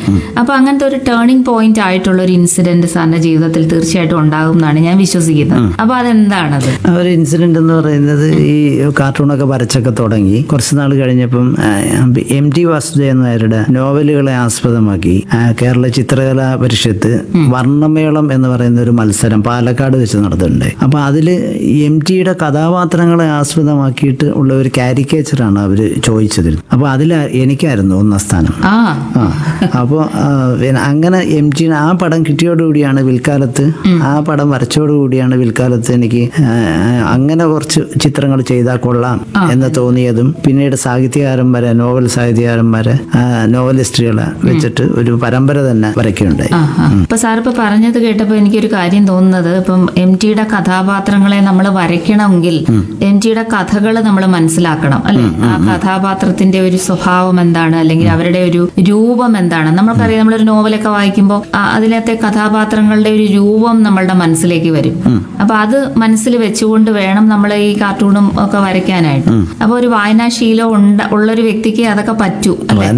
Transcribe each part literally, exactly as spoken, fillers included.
അപ്പൊ അങ്ങനത്തെ ഒരു ടേണിംഗ് പോയിന്റ് ആയിട്ടുള്ള ഒരു ഇൻസിഡന്റ് സാറിന്റെ ജീവിതത്തിൽ തീർച്ചയായിട്ടും ഉണ്ടാകും എന്നാണ് ഞാൻ വിശ്വസിക്കുന്നത്. അപ്പൊ അതെന്താണത്? ഒരു ഇൻസിഡന്റ് എന്ന് പറയുന്നത്, ഈ കാർട്ടൂണൊക്കെ വരച്ചൊക്കെ തുടങ്ങി കുറച്ച് നാൾ കഴിഞ്ഞപ്പം എം ടി വാസുദേവൻ നായരുടെ നോവലുകളെ ആസ്പദമാക്കി കേരള ചിത്രകലാ പരിഷത്ത് വർണ്ണമേളം എന്ന് പറയുന്ന ഒരു മത്സരം പാലക്കാട് വെച്ച് നടത്തുന്നുണ്ട്. അപ്പൊ അതില് എം ടിയുടെ കഥാപാത്രങ്ങളെ ആസ്പദമാക്കിയിട്ട് ഉള്ള ഒരു കാരിക്കേച്ചറാണ് അവര് ചോദിച്ചത്. അപ്പൊ അതിൽ എനിക്കായിരുന്നു ഒന്നാം സ്ഥാനം. ആ അപ്പോൾ അങ്ങനെ എം ടി ആ പടം കിട്ടിയോടുകൂടിയാണ് പിൽക്കാലത്ത് ആ പടം വരച്ചോടുകൂടിയാണ് പിൽക്കാലത്ത് എനിക്ക് അങ്ങനെ കുറച്ച് ചിത്രങ്ങൾ ചെയ്താൽ കൊള്ളാം എന്ന് തോന്നിയതും, പിന്നീട് സാഹിത്യകാരന്മാരെ നോവൽ സാഹിത്യകാരന്മാരെ നോവലിസ്റ്റുകളെ വെച്ചിട്ട് ഒരു പരമ്പര തന്നെ വരയ്ക്കുകയുണ്ടായി. ഇപ്പൊ സാർ ഇപ്പൊ പറഞ്ഞത് കേട്ടപ്പോൾ എനിക്കൊരു കാര്യം തോന്നുന്നത്, ഇപ്പം എം ടിയുടെ കഥാപാത്രങ്ങളെ നമ്മൾ വരയ്ക്കണമെങ്കിൽ എം ടിയുടെ കഥകൾ നമ്മൾ മനസ്സിലാക്കണം അല്ലെ. ആ കഥാപാത്രത്തിന്റെ ഒരു സ്വഭാവം എന്താണ്, അല്ലെങ്കിൽ അവരുടെ ഒരു രൂപം എന്താണ്. നമ്മൾക്കറിയാം, നമ്മളൊരു നോവലൊക്കെ വായിക്കുമ്പോൾ അതിലത്തെ കഥാപാത്രങ്ങളുടെ ഒരു രൂപം നമ്മളുടെ മനസ്സിലേക്ക് വരും. അപ്പൊ അത് മനസ്സിൽ വെച്ചുകൊണ്ട് വേണം നമ്മൾ ഈ കാർട്ടൂണും ഒക്കെ വരയ്ക്കാനായിട്ട്. അപ്പൊ ഒരു വായനാശീലം ഉണ്ട ഉള്ളൊരു വ്യക്തിക്ക് അതൊക്കെ പറ്റൂ അല്ലെ.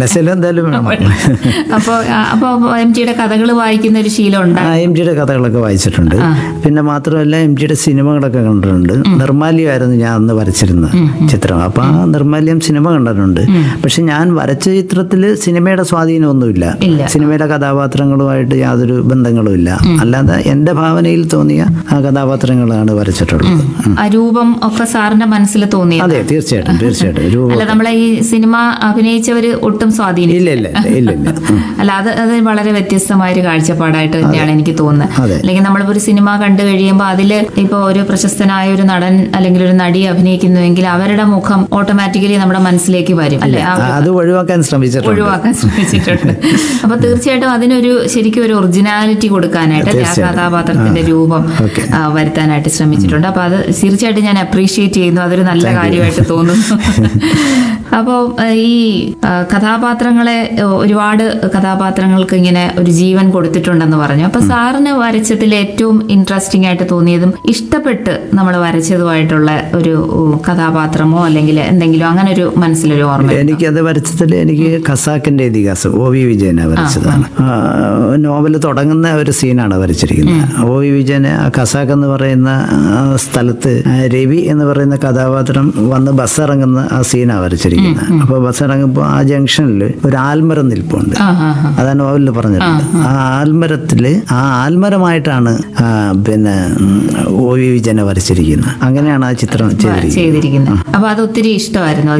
അപ്പൊ അപ്പൊ എം ജിയുടെ കഥകൾ വായിക്കുന്ന ഒരു ശീലം ഉണ്ട്. എം ജിയുടെ കഥകളൊക്കെ വായിച്ചിട്ടുണ്ട്. പിന്നെ മാത്രമല്ല എം ജിയുടെ സിനിമകളൊക്കെ കണ്ടിട്ടുണ്ട്. നിർമാല്യമായിരുന്നു ഞാൻ അന്ന് വരച്ചിരുന്ന ചിത്രം. അപ്പൊ ആ നിർമാല്യം സിനിമ കണ്ടിട്ടുണ്ട്. പക്ഷെ ഞാൻ വരച്ച ചിത്രത്തില് സിനിമയുടെ സ്വാധീനമൊന്നുമില്ല. സിനിമയുടെ കഥാപാത്രങ്ങളുമായിട്ട് യാതൊരു ബന്ധങ്ങളും ഇല്ല. അല്ലാതെ എന്റെ ഭാവനയിൽ തോന്നിയ ആ കഥാപാത്രങ്ങളാണ് വരച്ചിട്ടുള്ളത്. ആ രൂപം ഒക്കെ സാറിന്റെ മനസ്സിൽ തോന്നി? അതെ, തീർച്ചയായിട്ടും തീർച്ചയായിട്ടും. അല്ല, നമ്മളെ ഈ സിനിമ അഭിനയിച്ചവര് ഒട്ടും സ്വാധീനം ഇല്ല ഇല്ല ഇല്ല ഇല്ല അല്ല, അത് അത് വളരെ വ്യത്യസ്തമായ ഒരു കാഴ്ചപ്പാടായിട്ട് തന്നെയാണ് എനിക്ക് തോന്നുന്നത്. അല്ലെങ്കിൽ നമ്മളിപ്പോ ഒരു സിനിമ കണ്ടു കഴിയുമ്പോൾ അതില് ഇപ്പൊ ഒരു പ്രശസ്തനായ ഒരു നടൻ അല്ലെങ്കിൽ ഒരു നടി അഭിനയിക്കുന്നുവെങ്കിൽ അവരുടെ മുഖം ഓട്ടോമാറ്റിക്കലി നമ്മുടെ മനസ്സിലേക്ക് വരും അല്ലെ. അത് ഒഴിവാക്കാൻ ശ്രമിച്ചിട്ടുണ്ട് ഒഴിവാക്കാൻ ശ്രമിച്ചിട്ടുണ്ട് അപ്പൊ തീർച്ചയായിട്ടും അതിനൊരു ശരിക്കും ഒരു ഒറിജിനാലിറ്റി കൊടുക്കാനായിട്ട് ആ കഥാപാത്രത്തിന്റെ രൂപം വരുത്താനായിട്ട് ശ്രമിച്ചിട്ടുണ്ട്. അപ്പൊ അത് തീർച്ചയായിട്ടും ഞാൻ അപ്രീഷിയേറ്റ് ചെയ്യുന്നു. അതൊരു നല്ല കാര്യമായിട്ട് തോന്നുന്നു. അപ്പോൾ ഈ കഥാപാത്രങ്ങളെ ഒരുപാട് കഥാപാത്രങ്ങൾക്ക് ഇങ്ങനെ ഒരു ജീവൻ കൊടുത്തിട്ടുണ്ടെന്ന് പറഞ്ഞു. അപ്പൊ സാറിന് വരച്ചതിൽ ഏറ്റവും ഇൻട്രസ്റ്റിംഗ് ആയിട്ട് തോന്നിയതും ഇഷ്ടപ്പെട്ട് നമ്മൾ വരച്ചതുമായിട്ടുള്ള ഒരു കഥാപാത്രമോ അല്ലെങ്കിൽ എന്തെങ്കിലും അങ്ങനെ ഒരു മനസ്സിലൊരു ഓർമ്മ? എനിക്കത് വരച്ചതിൽ എനിക്ക് ഖസാക്കിന്റെ ഇതിഹാസം ഒ വി വിജയനെ വരച്ചതാണ്. നോവൽ തുടങ്ങുന്ന ഒരു സീനാണ് വരച്ചിരിക്കുന്നത്. ഒ വി വിജയന് ആ ഖസാക്ക് എന്ന് പറയുന്ന സ്ഥലത്ത് രവി എന്ന് പറയുന്ന കഥാപാത്രം വന്ന് ബസ് ഇറങ്ങുന്ന ആ സീനാണ് വരച്ചിരിക്കുന്നത്. അപ്പൊ ബസ് ഇറങ്ങുമ്പോൾ ആ ജംഗ്ഷനിൽ ഒരു ആൽമരം നിൽപ്പുണ്ട്. അതാണ് നോവലിൽ പറഞ്ഞിട്ടുണ്ട്. ആ ആൽമരത്തില് ആ ആൽമരമായിട്ടാണ് പിന്നെ ഒ വി വിജയനെ വരച്ചിരിക്കുന്നത്. അങ്ങനെയാണ് ആ ചിത്രം ചെയ്തിരിക്കുന്നത്. അപ്പൊ അത് ഒത്തിരി ഇഷ്ടമായിരുന്നു.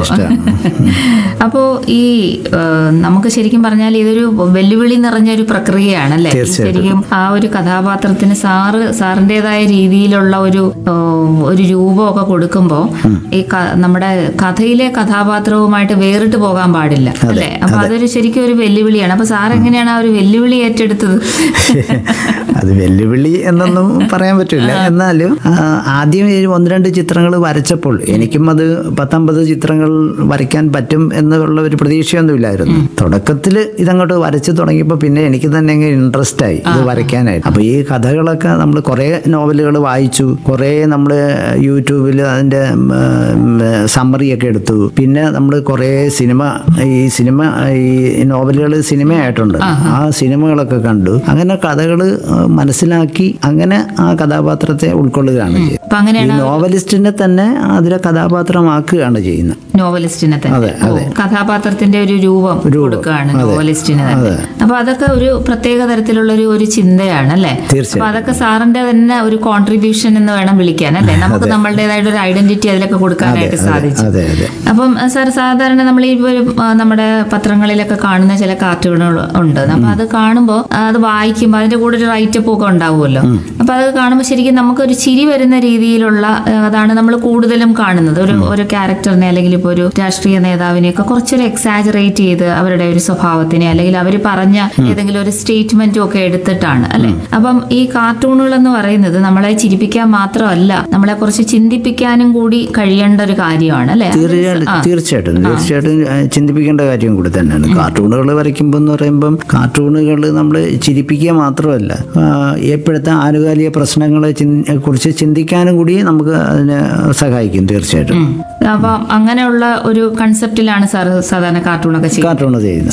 അപ്പോ ഈ നമുക്ക് ശരിക്കും പറഞ്ഞാൽ ഇതൊരു വെല്ലുവിളി നിറഞ്ഞൊരു പ്രക്രിയയാണ് അല്ലെ. ശരിക്കും ആ ഒരു കഥാപാത്രത്തിന് സാറ് സാറിൻ്റെതായ രീതിയിലുള്ള ഒരു ഒരു രൂപമൊക്കെ കൊടുക്കുമ്പോൾ ഈ നമ്മുടെ കഥയിലെ കഥാപാത്രവുമായിട്ട് വേറിട്ട് പോകാൻ പാടില്ല അല്ലെ. അപ്പൊ അതൊരു ശരിക്കും ഒരു വെല്ലുവിളിയാണ്. അപ്പൊ സാർ എങ്ങനെയാണ് ആ ഒരു വെല്ലുവിളി ഏറ്റെടുത്തത്? അത് വെല്ലുവിളി എന്നൊന്നും പറയാൻ പറ്റില്ല. എന്നാലും ആദ്യം ഒന്ന് രണ്ട് ചിത്രങ്ങൾ വരച്ചപ്പോൾ എനിക്കും അത് പത്തൊമ്പത് ചിത്രങ്ങൾ വരയ്ക്കാൻ പറ്റും എന്നുള്ള ഒരു പ്രതീക്ഷയൊന്നുമില്ലായിരുന്നു. തുടക്കത്തിൽ ഇതങ്ങോട്ട് വരച്ചു തുടങ്ങിയപ്പോൾ പിന്നെ എനിക്ക് തന്നെ ഇൻട്രസ്റ്റ് ആയി ഇത് വരയ്ക്കാനായിട്ട്. അപ്പൊ ഈ കഥകളൊക്കെ നമ്മൾ കുറെ നോവലുകൾ വായിച്ചു, കുറെ നമ്മൾ യൂട്യൂബിൽ അതിന്റെ സമ്മറിയൊക്കെ എടുത്തു. പിന്നെ നമ്മൾ കുറെ സിനിമ ഈ സിനിമ ഈ നോവലുകൾ സിനിമയായിട്ടുണ്ട്. ആ സിനിമകളൊക്കെ കണ്ടു. അങ്ങനെ കഥകൾ മനസ്സിലാക്കി അങ്ങനെ ആ കഥാപാത്രത്തെ ഉൾക്കൊള്ളുകയാണ് ചെയ്യുന്നത്. നോവലിസ്റ്റിനെ തന്നെ അതിലെ കഥാപാത്രമാക്കുകയാണ് ചെയ്യുന്നത്. നോവലിസ്റ്റിനെ തന്നെ കഥാപാത്രത്തിന്റെ ഒരു രൂപം കൊടുക്കുകയാണ് നോവലിസ്റ്റിന് തന്നെ. അപ്പൊ അതൊക്കെ ഒരു പ്രത്യേക തരത്തിലുള്ള ഒരു ഒരു ചിന്തയാണ് അല്ലെ. അപ്പൊ അതൊക്കെ സാറിന്റെ തന്നെ ഒരു കോൺട്രിബ്യൂഷൻ എന്ന് വേണം വിളിക്കാൻ അല്ലെ. നമുക്ക് നമ്മളുടേതായിട്ട് ഒരു ഐഡന്റിറ്റി അതിലൊക്കെ കൊടുക്കാനായിട്ട് സാധിച്ചു. അപ്പം സാർ സാധാരണ നമ്മൾ ഈ നമ്മുടെ പത്രങ്ങളിലൊക്കെ കാണുന്ന ചില കാർട്ടൂണുകൾ ഉണ്ട്. അപ്പൊ അത് കാണുമ്പോൾ അത് വായിക്കുമ്പോൾ അതിന്റെ കൂടെ ഒരു റൈറ്റപ്പ് ഒക്കെ ഉണ്ടാവുമല്ലോ. അപ്പൊ അത് കാണുമ്പോൾ ശരിക്കും നമുക്കൊരു ചിരി വരുന്ന രീതിയിലുള്ള അതാണ് നമ്മൾ കൂടുതലും കാണുന്നത്. ഒരു ഒരു ക്യാരക്ടറിനെ അല്ലെങ്കിൽ ഇപ്പോൾ ഒരു രാഷ്ട്രീയ നേതാവിനെയൊക്കെ കുറച്ചൊരു എക്സാജറേറ്റ് ചെയ്ത് അവരുടെ ഒരു സ്വഭാവത്തിനെ അല്ലെങ്കിൽ അവർ പറഞ്ഞ ഏതെങ്കിലും ഒരു സ്റ്റേറ്റ്മെന്റും ഒക്കെ എടുത്തിട്ടാണ് അല്ലെ. അപ്പം ഈ കാർട്ടൂണുകൾ എന്ന് പറയുന്നത് നമ്മളെ ചിരിപ്പിക്കാൻ മാത്രമല്ല നമ്മളെ കുറച്ച് ചിന്തിപ്പിക്കാനും കൂടി കഴിയേണ്ട ഒരു കാര്യമാണ് അല്ലെ. തീർച്ചയായിട്ടും തീർച്ചയായിട്ടും ചിന്തിപ്പിക്കേണ്ട കാര്യം കൂടി തന്നെയാണ്. കാർട്ടൂണുകൾ വരയ്ക്കുമ്പോൾ എന്ന് പറയുമ്പം കാർട്ടൂണുകൾ നമ്മൾ ചിരിപ്പിക്കുക മാത്രമല്ല എപ്പോഴത്തെ ആനുകാലിക പ്രശ്നങ്ങളെ കുറിച്ച് ചിന്തിക്കാനും കൂടി നമുക്ക് അതിനെ സഹായിക്കും തീർച്ചയായിട്ടും. അപ്പം അങ്ങനെയുള്ള ഒരു കൺസെപ്റ്റിലാണ് സാർ സാധാരണ കാർട്ടൂണൊക്കെ കാർട്ടൂൺ ചെയ്യുന്നത്.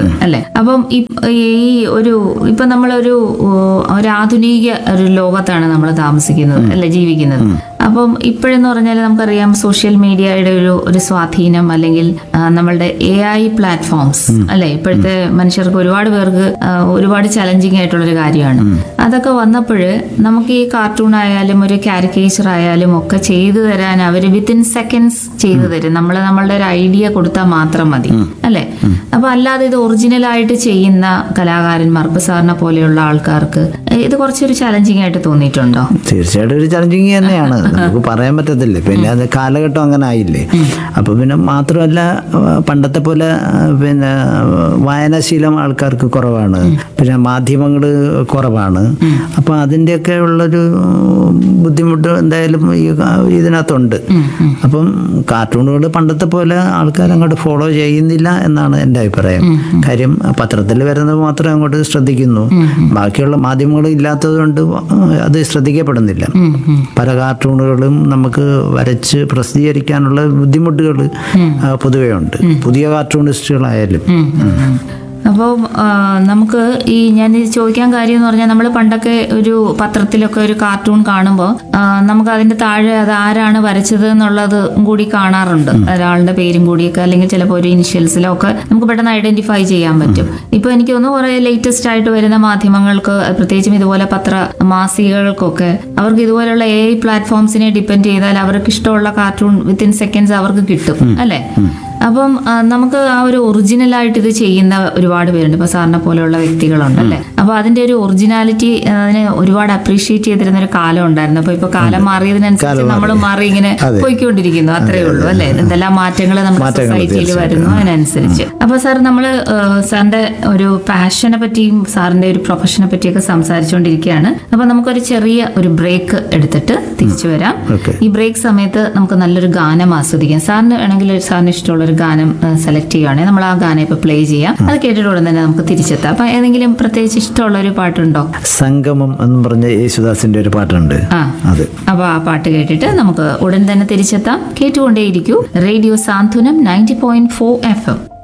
അല്ലെ? അപ്പം ഈ ഈ ഒരു ഇപ്പൊ നമ്മളൊരു ഒരു ആധുനിക ഒരു ലോകത്താണ് നമ്മൾ താമസിക്കുന്നത് അല്ലെ, ജീവിക്കുന്നത്. അപ്പം ഇപ്പോഴെന്ന് പറഞ്ഞാൽ നമുക്കറിയാം സോഷ്യൽ മീഡിയയുടെ ഒരു ഒരു സ്വാധീനം, അല്ലെങ്കിൽ നമ്മളുടെ എ ഐ പ്ലാറ്റ്ഫോംസ് അല്ലെ, ഇപ്പോഴത്തെ മനുഷ്യർക്ക് ഒരുപാട് പേർക്ക് ഒരുപാട് ചലഞ്ചിങ് ആയിട്ടുള്ളൊരു കാര്യമാണ്. അതൊക്കെ വന്നപ്പോൾ നമുക്ക് ഈ കാർട്ടൂൺ ആയാലും ഒരു കാരിക്കേച്ചർ ആയാലും ഒക്കെ ചെയ്തു തരാൻ അവർ വിത്തിൻ സെക്കൻഡ്സ് ചെയ്തു തരും. നമ്മൾ നമ്മളുടെ ഒരു ഐഡിയ കൊടുത്താൽ മാത്രം മതി അല്ലെ? അപ്പൊ അല്ലാതെ ഇത് ഒറിജിനൽ ആയിട്ട് ചെയ്യുന്ന കലാകാരന്മാർക്ക്, സാറിനെ പോലെയുള്ള ആൾക്കാർക്ക് ഇത് കുറച്ചൊരു ചലഞ്ചിങ് ആയിട്ട് തോന്നിയിട്ടുണ്ടോ? തീർച്ചയായിട്ടും ഒരു ചലഞ്ചിങ് തന്നെയാണ്, നമുക്ക് പറയാൻ പറ്റത്തില്ല. പിന്നെ അത് കാലഘട്ടം അങ്ങനെ ആയില്ലേ. അപ്പൊ പിന്നെ മാത്രമല്ല, പണ്ടത്തെ പോലെ പിന്നെ വായനാശീലം ആൾക്കാർക്ക് കുറവാണ്, പിന്നെ മാധ്യമങ്ങൾ കുറവാണ്. അപ്പൊ അതിൻ്റെയൊക്കെ ഉള്ളൊരു ബുദ്ധിമുട്ട് എന്തായാലും ഈ ഇതിനകത്തുണ്ട്. അപ്പം കാർട്ടൂണുകൾ പണ്ടത്തെ പോലെ ആൾക്കാർ അങ്ങോട്ട് ഫോളോ ചെയ്യുന്നില്ല എന്നാണ് എൻ്റെ അഭിപ്രായം. കാര്യം പത്രത്തിൽ വരുന്നത് മാത്രമേ അങ്ങോട്ട് ശ്രദ്ധിക്കുന്നു, ബാക്കിയുള്ള മാധ്യമങ്ങൾ ഇല്ലാത്തത് കൊണ്ട് അത് ശ്രദ്ധിക്കപ്പെടുന്നില്ല. പല കാർട്ടൂണുകളും നമുക്ക് വരച്ച് പ്രസിദ്ധീകരിക്കാനുള്ള ബുദ്ധിമുട്ടുകൾ പൊതുവെ ഉണ്ട്, പുതിയ കാർട്ടൂണിസ്റ്റുകളായാലും. അപ്പോൾ നമുക്ക് ഈ ഞാൻ ചോദിക്കാൻ കാര്യം എന്ന് പറഞ്ഞാൽ, നമ്മൾ പണ്ടൊക്കെ ഒരു പത്രത്തിലൊക്കെ ഒരു കാർട്ടൂൺ കാണുമ്പോൾ നമുക്ക് അതിന്റെ താഴെ അത് ആരാണ് വരച്ചത് എന്നുള്ളത് കൂടി കാണാറുണ്ട്, ഒരാളുടെ പേരും കൂടിയൊക്കെ, അല്ലെങ്കിൽ ചിലപ്പോൾ ഒരു ഇനിഷ്യൽസിലോ ഒക്കെ നമുക്ക് പെട്ടെന്ന് ഐഡന്റിഫൈ ചെയ്യാൻ പറ്റും. ഇപ്പൊ എനിക്ക് തോന്നുന്നു കുറെ ലേറ്റസ്റ്റ് ആയിട്ട് വരുന്ന മാധ്യമങ്ങൾക്ക്, പ്രത്യേകിച്ചും ഇതുപോലെ പത്ര മാസികകൾക്കൊക്കെ, അവർക്ക് ഇതുപോലെയുള്ള എ ഐ പ്ലാറ്റ്ഫോംസിനെ ഡിപ്പെൻഡ് ചെയ്താൽ അവർക്ക് ഇഷ്ടമുള്ള കാർട്ടൂൺ വിത്തിൻ സെക്കൻഡ്സ് അവർക്ക് കിട്ടും അല്ലെ? അപ്പം നമുക്ക് ആ ഒരു ഒറിജിനൽ ആയിട്ട് ഇത് ചെയ്യുന്ന ഒരുപാട് പേരുണ്ട്, ഇപ്പൊ സാറിനെ പോലെയുള്ള വ്യക്തികളുണ്ടല്ലേ. അപ്പൊ അതിന്റെ ഒരു ഒറിജിനാലിറ്റി അതിനെ ഒരുപാട് അപ്രീഷിയേറ്റ് ചെയ്തിരുന്ന ഒരു കാലം ഉണ്ടായിരുന്നു. അപ്പൊ ഇപ്പൊ കാലം മാറിയതിനനുസരിച്ച് നമ്മൾ മാറി ഇങ്ങനെ പോയിക്കൊണ്ടിരിക്കുന്നു, അത്രേ ഉള്ളൂ അല്ലെ? എന്തെല്ലാം മാറ്റങ്ങൾ നമ്മുടെ സൊസൈറ്റിയിൽ വരുന്നു അതിനനുസരിച്ച്. അപ്പൊ സാർ, നമ്മള് സാറിന്റെ ഒരു പാഷനെ പറ്റിയും സാറിന്റെ ഒരു പ്രൊഫഷനെ പറ്റിയൊക്കെ സംസാരിച്ചുകൊണ്ടിരിക്കുകയാണ്. അപ്പൊ നമുക്കൊരു ചെറിയ ഒരു ബ്രേക്ക് എടുത്തിട്ട് തിരിച്ചു വരാം. ഈ ബ്രേക്ക് സമയത്ത് നമുക്ക് നല്ലൊരു ഗാനം ആസ്വദിക്കാം. സാറിന് വേണമെങ്കിൽ സാറിന് ഇഷ്ടമുള്ള ഒരു ഗാനം സെലക്ട് ചെയ്യുകയാണെങ്കിൽ നമ്മൾ ആ ഗാനം ഇപ്പൊ പ്ലേ ചെയ്യാം. അത് കേട്ടിട്ട് ഉടൻ തന്നെ നമുക്ക് തിരിച്ചെത്താം. അപ്പൊ ഏതെങ്കിലും പ്രത്യേകിച്ച് ഇഷ്ടമുള്ള ഒരു പാട്ടുണ്ടോ? സംഗമം എന്ന് പറഞ്ഞ യേശുദാസിന്റെ ഒരു പാട്ടുണ്ട്. ആ, അപ്പൊ ആ പാട്ട് കേട്ടിട്ട് നമുക്ക് ഉടൻ തന്നെ തിരിച്ചെത്താം. കേട്ടുകൊണ്ടേയിരിക്കൂ റേഡിയോ സാന്ത്വനം ninety point four F M.